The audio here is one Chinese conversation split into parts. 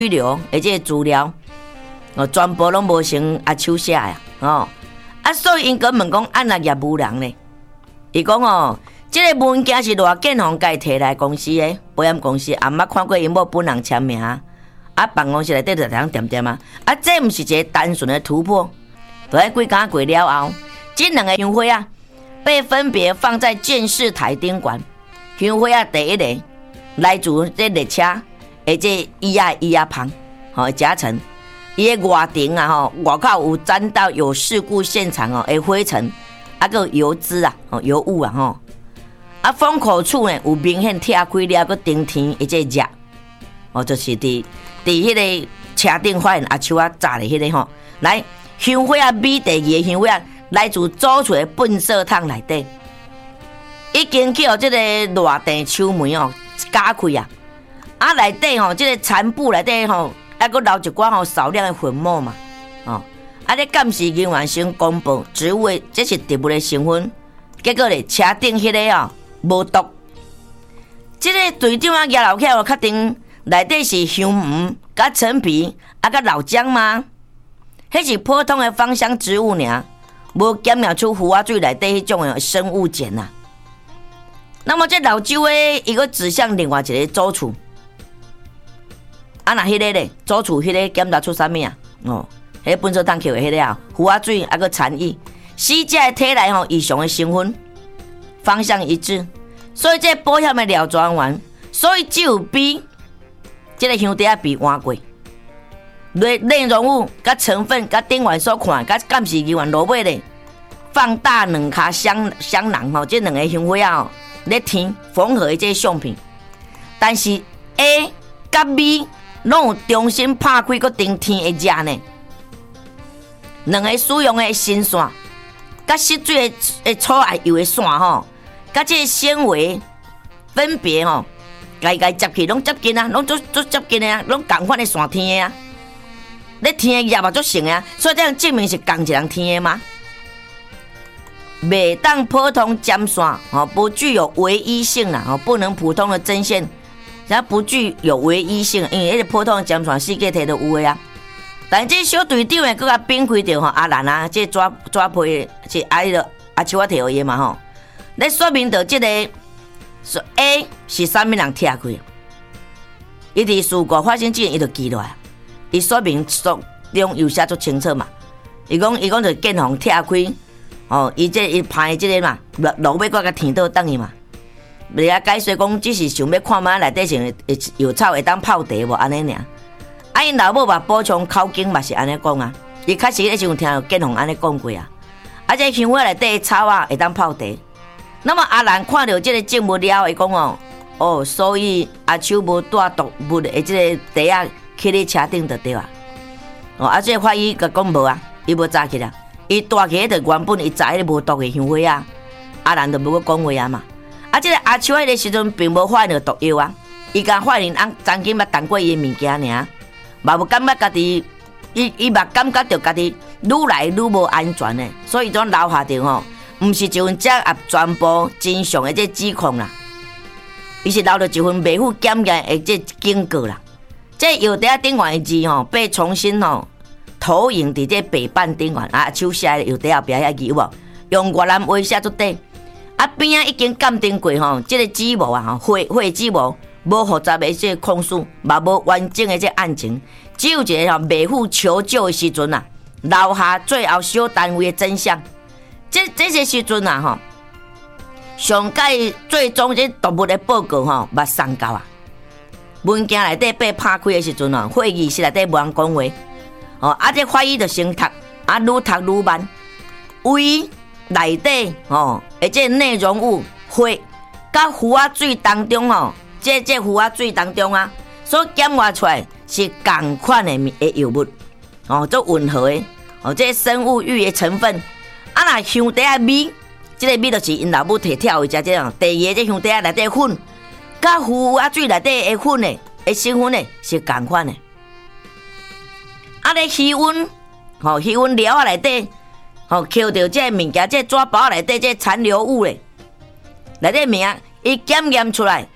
留的这个资料，全部拢无成阿手写呀，所以因个问讲，安那业务人呢？伊讲这个文件是偌建宏家摕来公司的保险公司，也毋捌看过因某本人签名，办公室内底就这样点点啊，这毋是一个单纯的突破，就喺几工过了后，这两个香灰被分别放在监视台顶管。香灰第一个来自这列车，这椅仔旁，夹层，伊的外顶外口有沾到有事故现场的灰尘，个油脂油污风口处呢有明显拆开了个顶天的这热，就是伫迄个车顶发现阿手炸的迄个来香灰米第二个香灰来自租厝的粪扫桶内底。已经去这个热电抽门加开内底这个残布内底还佫留一寡少量的粉末嘛，咧监视人员先公布植物的这是植物的成分，结果咧车顶迄个无毒。这个队长举老巧确定内底是香鱼、甲陈皮、甲老姜吗？迄是普通的芳香植物尔，无检验出胡仔水内底迄种生物碱啊。那么这老周伊个指向另外一个租厝，那迄个咧，租厝迄个检查出啥物迄粪扫桶扣的迄个胡仔水个残液，死者的体内异常的成分，方向一致，所以这保险的料专员，所以只有比这个香袋比换过，内容物、甲成分、甲顶员所看、甲监视人员落尾咧，放大两卡香囊这两个香灰咧天缝合的这相片，但是 A 甲 B 拢有重新拍开个顶天的热呢。两个使用的新线，甲湿水的粗艾油的线甲这纤维分别该接起拢接近拢足接近的拢同款的线天的咧天的热嘛足成的所以这样证明是同一人天的吗？袂当普通针线不具有唯一性啦不能普通的针线，它不具有唯一性，因为迄个普通的针线世界摕都有的但这小队长佫甲并开着阿兰这抓批是阿手摕互伊嘛咧说明着这个A 是啥物人拆开，伊伫事故发生之前伊就记落来，伊说明书中有写足清楚嘛，伊讲就建宏拆开。伊拍这个嘛，落尾搁甲填倒等伊嘛。袂啊解说讲，只是想要看嘛内底是药草会当泡茶无安尼尔。因老母嘛补充口径嘛是安尼讲啊，伊确实迄时有听到建宏安尼讲过啊。这香花内底草会当泡茶。那么阿兰看到这个证物了，伊讲所以阿手无带毒物的这个茶去咧车顶就对啊。这个法医甲讲无啊，伊无早起啦。伊大起就原本伊知迄个无毒的香花阿兰就无去讲话嘛。这个阿秋迄个时阵并无发现到毒药伊甲发现曾经捌动过伊的物件尔，嘛无感觉家己，伊嘛感觉到家己愈来愈无安全的，所以总留下着毋是一份只全部真相的这指控啦，伊是留着一份未付检验的这警告啦。这药袋顶面的字被重新投影伫这白板顶面手写的药袋后壁遐字有无？用越南话写出底。边已经鉴定过这个指模血指模无复杂的这控诉，嘛无完整的这案情，只有一个未付求救的时阵留下最后小单位的真相。这些时阵上届最终这动物的报告捌送到文件内底被拍开的时阵会议室内底无人讲话这法医就先读愈读愈慢，为内底这内容物血甲胡仔水当中这胡仔水当中所检验出来是同款的药物做混合的这生物浴的成分若香袋米，这个米就是因老母摕跳回家这样。第二这香袋内底粉，甲胡仔水内底的粉的成分是同款的。咧气温气温料内底扣到这物件，这纸包内底这残留物内底名，伊检验出来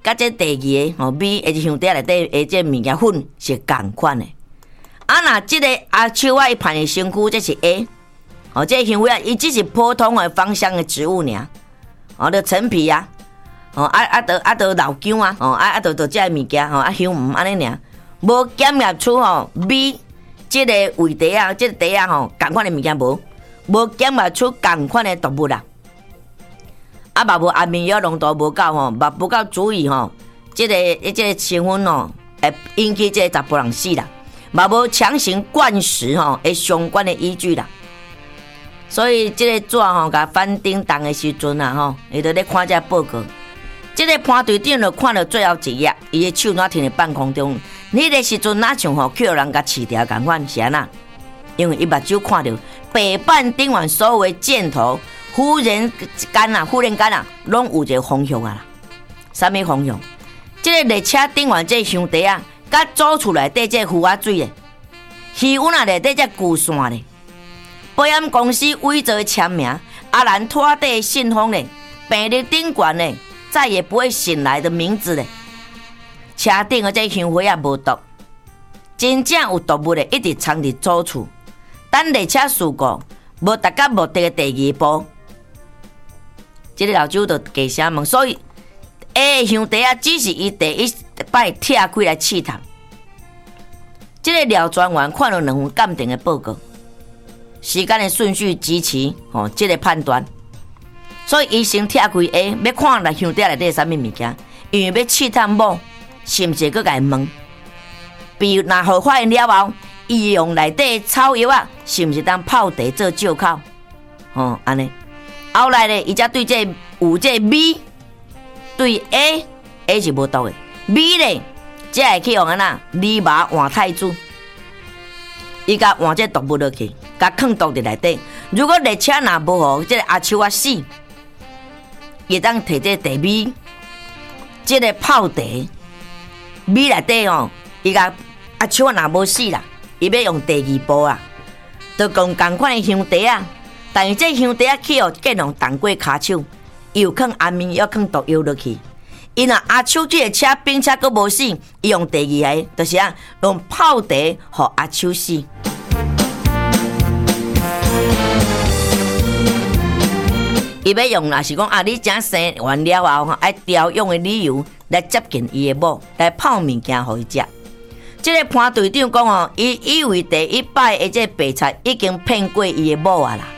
甲这第二个米，或者香袋内底的这物件粉是共款的。若这个阿秋啊，伊盘的身躯这是 A， 这香花伊只是普通的芳香的植物尔，就陈皮啊，就老姜啊，就这个物件香毋安尼尔，无检验出米这个位地啊，这个地啊共款的物件无检验出共款的毒物啦。嘛无安眠药浓度无够嘛不够足以这个成分会引起这查甫人死啦，嘛无强行灌食的相关的依据啦。所以这个纸甲翻叮当的时阵啊伊就咧看这报告，这个潘队长就看到最后一页，伊的手哪停在半空中，迄个时阵哪像去互人甲饲掉共款是安那？因为伊目睭看到北半丁湾所有的箭头。忽然间拢有一个方向啊啦！啥物方向？这个列车顶完这香袋啊，甲走出来底这浮啊水的，气温啊内底这旧线咧，保险公司伪造签名，阿兰拖地信封咧，病历顶悬咧，再也不会醒来的名字咧。车顶的这香花啊无毒，真正有毒物咧，一直藏伫左厝。等列车事故无达到目的的第二步。这个老周就加声问，所以 A 香袋啊，只是伊第一摆拆开来试探。这个廖专员看了2份鉴定的报告，时间的顺序支持这个判断，所以伊先拆开 A， 要看来香袋内底有啥物物件，因为要试探某是毋是佮家问，比如若互发现了后，伊用内底草药啊，是毋是当泡茶做借口？安尼。后来咧，伊才对这有这米对 A 是无毒的，米咧才会去用安那泥麻换太子，伊甲换这毒物落去，甲放毒伫内底。如果列车若无互这个阿秋啊死，伊当摕这地米，这个泡茶米内底伊甲阿秋啊若无死啦，伊要用第二步啊，就共款的香袋啊。但是这香袋啊，去见用动过骹手，又放安眠药、放毒药落去。伊若阿秋这个车并且佫无死，伊用第二个，就是用泡茶互阿秋死。伊要用若是讲你真生完了后爱调用的理由来接近伊的某，来泡物件互伊食。这个潘队长讲伊以为第一摆的这白菜已经骗过伊的某啊啦。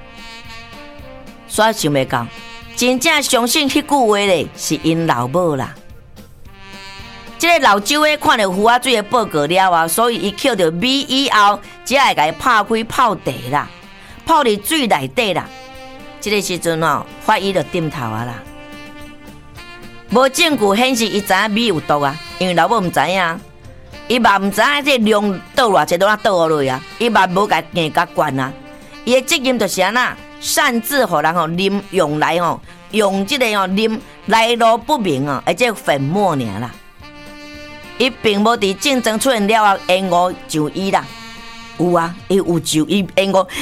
所以想袂到，真正相信迄句话咧，是因老母啦。这个老周诶看到浮啊水的报告了后，所以伊捡到米以后，才会甲伊拍开泡茶啦，泡伫水内底啦。这个时阵法医就点头啊啦。无证据显示伊知影米有毒啊，因为老母毋知影，伊嘛毋知影这量倒偌济都倒落去啊，伊嘛无甲硬甲灌啊，伊的责任就是安那。擅自互人啉用来用这个啉来路不明而且粉末尔啦，伊并无伫竞争出现了后延误就医啦，有啊，伊有就医延误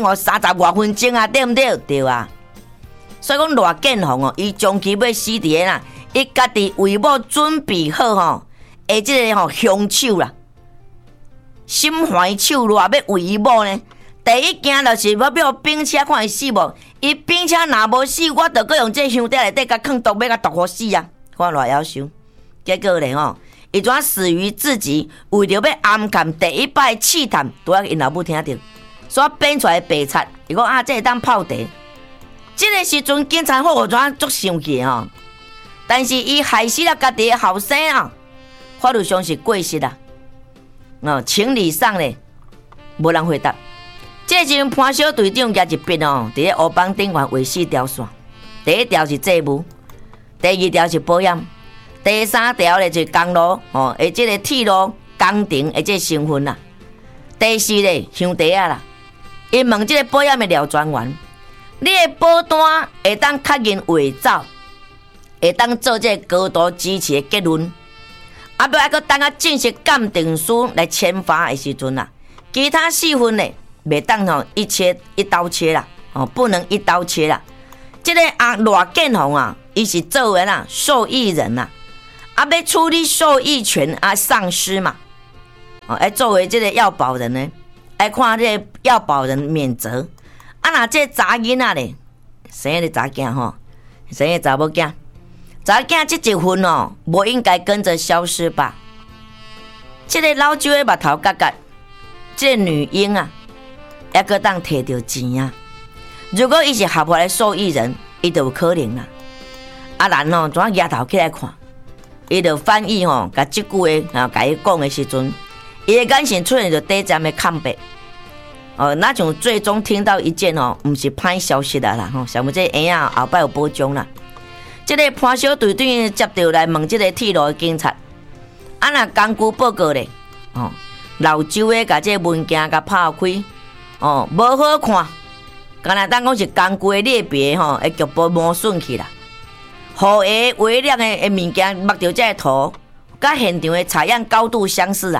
30多分钟啊，对毋对？对啊，所以讲赖建宏伊将其要死伫个啦，伊家己为某准备好诶，这个凶手啦，心怀手热要为伊某呢。第一件就是要兵车看伊死无，伊兵车若无死，我就搁用这香袋内底甲放毒，要甲毒互死啊！看偌夭寿，结果咧伊怎死于自己？为着要暗藏第一摆试探，拄啊因老母听到，所以变出来的白菜，伊讲这会当泡茶。这个时阵警察好怎足生气但是伊害死了家己的后生法律上是过失啦。情理上咧，无人回答。这时潘小队长举一笔伫咧乌邦顶悬画4条线，第一条是债务，第二条是保险，第三条咧就是公路而这个铁路工程而这成分啦，第四咧香袋啊啦。伊问这个保险的廖专员，你的保单会当确认伪造，会当做这个高度支持的结论，要搁等正式鉴定书来签发的时阵其他4份咧。袂当一刀切啦，不能一刀切啦。这个赖建宏伊是作为受益人要处理受益权丧失嘛，作为这个要保人呢，看这个要保人免责。那这查囡仔咧，生的查囝生的查某囝，查囝这一份不应该跟着消失吧？这个老周的目头角角，这个女婴还阁当摕到钱如果伊是合法的受益人，伊就有可能啦。咱怎样抬头起来看？伊就翻译甲这句话甲伊讲的时阵，伊的眼神出现着短暂的空白。那像最终听到一件不是歹消息啦想不这下后摆有保障啦。这个潘小队长接到来问这个铁路的警察，若工具报告咧，老周的甲这文件甲拍开，无好看，敢若当讲是工具的类别会局部磨损去啦。互下微量的物件目到这个图，甲现场的采样高度相似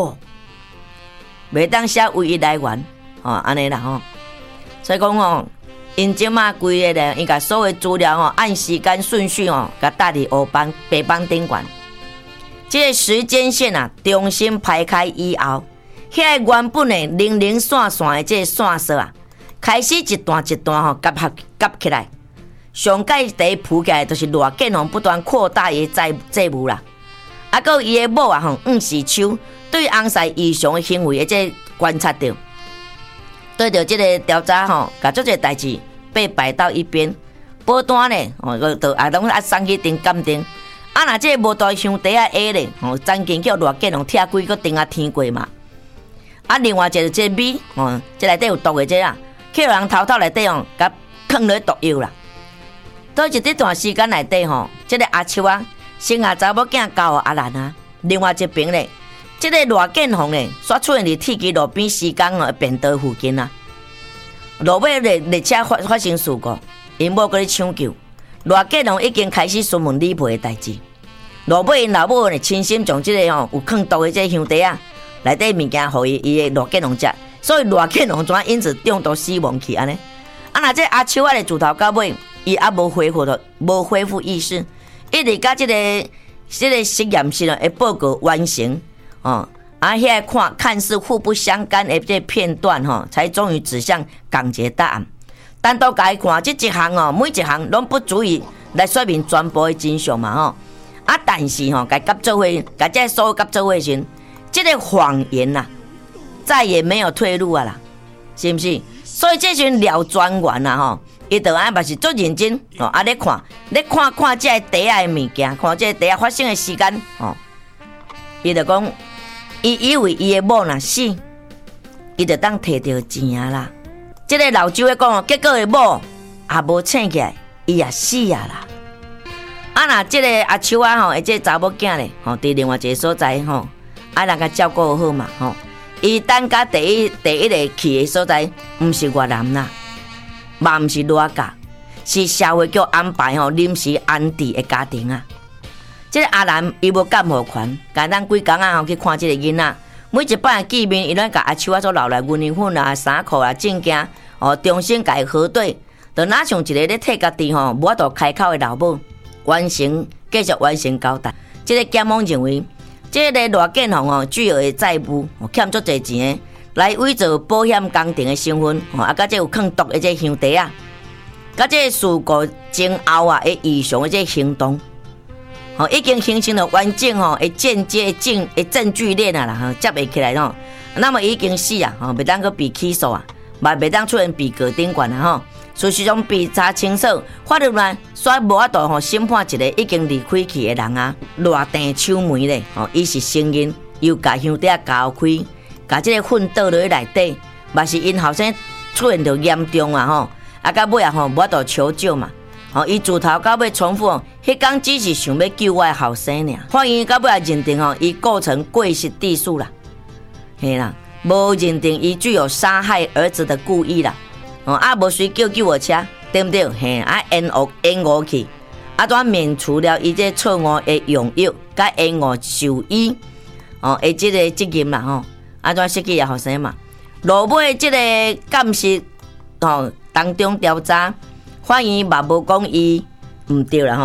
袂当写唯一来源，安尼啦所以讲因即马规个咧，伊甲所有资料按时间顺序甲搭伫白板顶悬。这个时间线重新排开以后，遐原本的零零散散的这个线索开始一段一段夹起来。上界第一铺起来就是罗建宏不断扩大伊债务啦，还有伊的某黄世秋对翁婿异常的行为的这观察到，对着这个调查甲这个代志被摆到一边，保单咧就拢送去定鉴定，若这个无大兄弟A 咧曾经叫罗建宏拆几个定天过嘛，另外一个这 B 这内底有毒的这去人偷偷内底甲放落毒药啦。在这段时间内底这个阿秋生查某囝交阿兰另外一边咧，这个罗建宏咧煞出现伫铁基路边时间便道附近路尾列车发生事故，因某搁咧抢救，罗建宏已经开始询问理赔的代志。路尾因老母咧亲心将这个有放毒的这兄弟内底物件互伊的罗建宏食，所以罗建宏怎因此中毒死亡去安尼？若这阿秋咧自头到尾。伊无恢复意识，一直到这个实验室的报告完成遐看似互不相干的这片段才终于指向港捷答案。单独甲伊看这一项每一项拢不足以来说明全部的真相嘛但是甲合作会，甲这所有合作会时，这个谎言再也没有退路啦，是不是？所以这群廖专员伊就嘛是足认真咧看这地下的物件，看这地下发生的时间伊就讲，伊以为伊的某死，伊就当摕到钱啦。这个老周咧讲结果的某也无醒起来，伊也死啦。若这个阿秋这查某囝咧伫另外一个所在人甲照顾好嘛伊等甲第一个去的所在，毋是越南啦。嘛毋是裸家，是社会局安排临时安置的家庭这个阿兰伊无监护权，甲咱几工去看这个囡仔，每一摆见面，伊拢甲阿秋所留来运营粉衫裤证件重新甲伊核对，就哪像一个咧替家己无法度开口的老母，继续完成交代。这个检方认为，这个罗建宏巨额的债务欠足侪钱的。来伪造保险工程的身份，甲这有放毒的这兄弟甲这事故前后的异常的这行动，已经形成了完整的间接证据链啦，接袂起来那么已经死袂当去被起诉嘛袂当出现被告顶悬事实上被查清楚，法律呢煞无法度审判一个已经离开去的人落地手梅咧伊是承认又甲兄弟交开。甲这个粪倒落去内底，嘛是因后生出现着严重到尾无法度求救嘛。伊自头到尾重复，迄天只是想要救我的后生尔。法院到尾也认定伊构成过失致死啦，嘿啦，无认定伊具有杀害儿子的故意啦。无随叫救护车，对不对？嘿，延误去，怎免除了伊这错误的用药，甲延误就医这个责任啦怎失去也后生嘛？落尾这个监视当中调查，法院嘛无讲伊毋对啦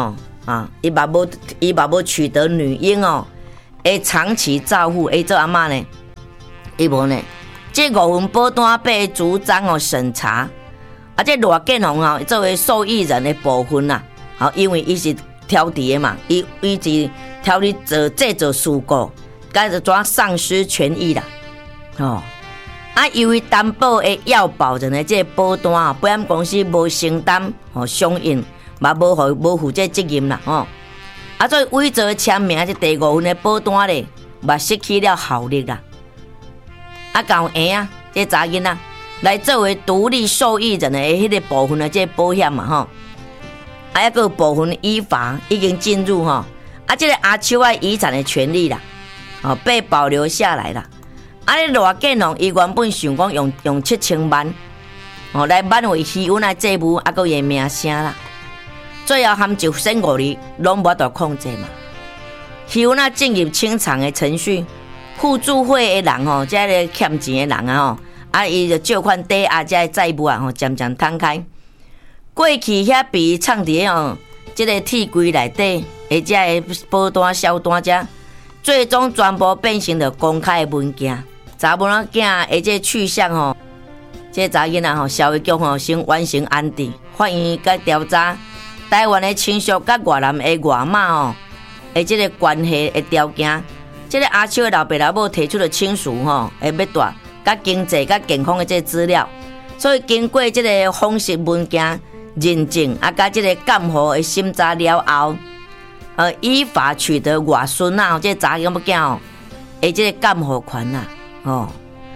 啊，伊嘛无取得女婴哦，会长期照护，做阿嬷呢，伊无呢，这5份保单被主张哦审查，啊，这罗建宏哦作为受益人的部分啦，好，因为伊是挑剔的嘛，伊是挑剔这做事故，该是怎丧失权益啦，哦。啊，由于担保的要保人的这保单啊，保险公司无承担哦相应，嘛无负这责任啦哦。啊，所以伪造签名这第5份的保单咧，嘛失去了效力啦。啊，够闲啊，这查囡仔来作为独立受益人的迄个部分的这保险嘛吼。啊，一个部分依法已经进入吼，啊，这个阿秋啊遗产的权利啦，哦被保留下来啦。啊！你罗建宏伊原本想讲用7000万，哦来挽回希文的债务，啊个伊名声啦。最后含就审5年，拢无得控制嘛。希文啊进入清偿的程序，互助会的人吼，即个欠钱的人啊吼，啊伊就借款抵押即个债务啊吼，渐渐摊开。过去遐被藏伫哦，即个铁柜内底，或者个保单、销单遮，最终全部变成了公开的文件。查某仔囝而且去向吼，这查囡仔吼，消费局吼先完成安置，法院甲调查台湾的亲属甲越南的外妈吼，而这个关系的条件，这个阿秋的老爸老母提出了亲属吼，会要带甲经济甲健康的这资料，所以经过这个方式文件认证，啊甲这个监护的审查了后，依法取得外孙啊，这查囡仔吼，而这个监护权啊。哦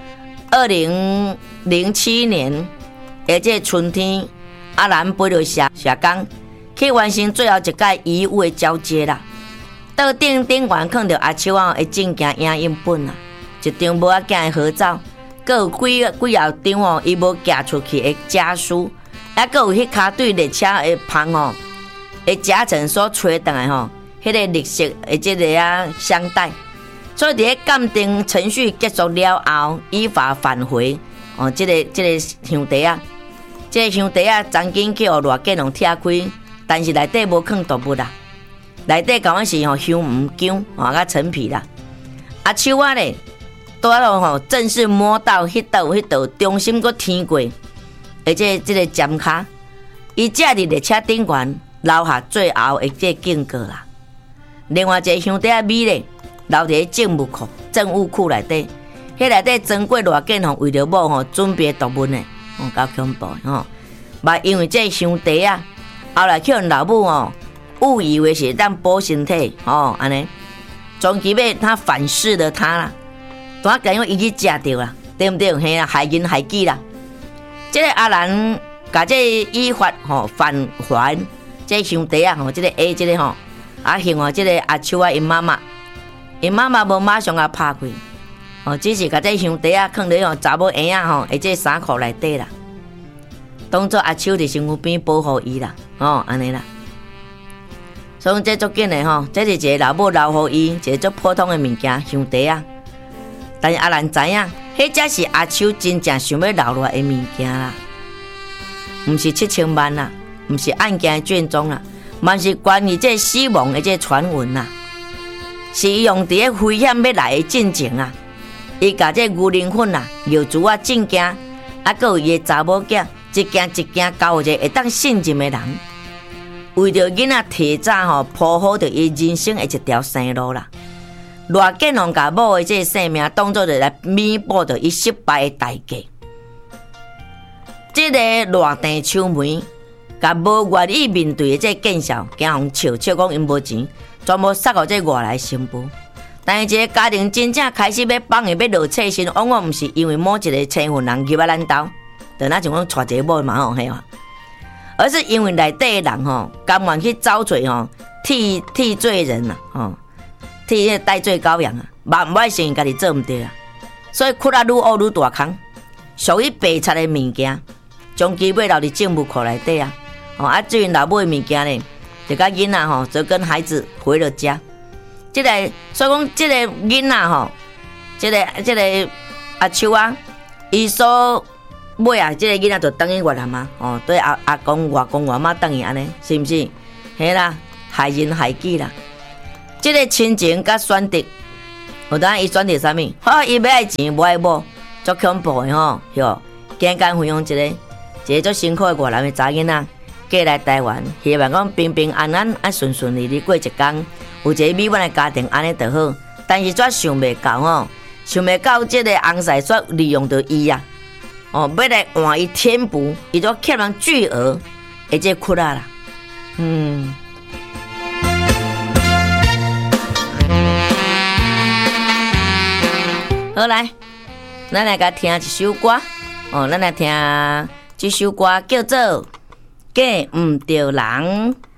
，2007年，而这春天，阿兰飞到下港，去完成最后一届遗物的交接啦。到顶管看到阿秋啊的证件影印本啦，一张无阿囝的合照，佮有几后张哦，伊无寄出去的家书，还佮有迄卡对列车的旁哦，的夹层所吹倒来吼，迄个绿色的这个箱带。所以，伫鉴定程序结束了后，依法返回哦，这个箱底啊，这个箱底啊，曾经去罗建宏拆开，但是内底无放动物啦，内底讲的是香鱼姜甲陈皮啦。阿秋啊咧，拄啊吼，正式摸到迄道中心个天过，而且这个尖卡，伊只伫列车顶悬留下最后的这警告啦。另外一个箱底啊米咧。留伫政务库内底，迄内底装过罗建宏为着某吼准备毒物呢，够恐怖吼！嘛因为这伤茶啊，后来去人老母哦误以为是当补身体哦，安尼，终其尾他反噬了他啦，当然因伊去食着啦，对不对？嘿啦，害人害己啦。这个阿兰甲这依法吼返还这伤茶啊吼，这个 A 这个吼，啊幸好这个阿秋啊因妈妈。因妈妈无马上甲拍开，哦，只是甲这香茶啊放伫查某婴仔吼，或者衫裤内底啦，当作阿秋伫身躯边保护伊啦，哦，安尼啦。所以这足紧的吼，这是一个老母留互伊一个足普通的物件香茶啊。但是阿兰知影，迄才是阿秋真正想要留落来的物件啦，毋是7000万啦，毋是案件的卷宗啦，嘛是关于这死亡的这传闻啦。是用伫个危险要来的进前啊，伊甲这牛奶粉啊、药珠啊、证件，啊，佮有伊的查某囝，一件一件交一个会当信任的人，为着囡仔提早吼铺好着伊人生的一条生路啦。罗建宏甲某的这性命当作着来弥补着伊失败的代价。这个罗地秋梅，甲无愿意面对的这见笑，惊互笑讲因无钱。全部塞互这外来新妇，但是这个家庭真正开始要放伊要落切身，往往毋是因为某一个青云人入啊咱兜，就那像讲娶一个某嘛吼嘿啊，而是因为内底的人吼，甘愿去遭罪吼，替罪人啦吼，替迄代罪羔羊啊，嘛唔爱承认家己做毋对啊，所以窟啊愈恶愈大空，属于白贼的物件，将其尾留伫政府库内底啊，啊至于老母的物件呢？这个囡仔吼，则跟孩子回了家。所以讲，这个囡仔吼，这个阿秋啊，伊所买啊，这个囡仔就等于越南嘛，哦，对阿公外妈等于安尼，是不是？嘿啦， 害人害己啦。这个亲情甲选择，有当伊选择啥物？伊要爱钱，无爱某，足恐怖的吼，哟！简单分享一个足辛苦的外南的查囡仔，过来台湾，希望讲平平安安、顺顺利利过一天，有一个美满的家庭，安尼就好。但是却想袂到吼，想袂到这个翁婿却利用到伊啊！哦，要来换伊天赋，伊就欠人巨额，而且哭啦啦，好来，咱来甲听一首歌。咱来听这首歌叫做《嫁毋着人》。